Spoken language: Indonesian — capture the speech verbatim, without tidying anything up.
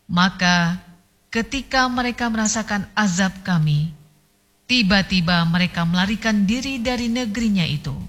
Maka ketika mereka merasakan azab kami, tiba-tiba mereka melarikan diri dari negerinya itu.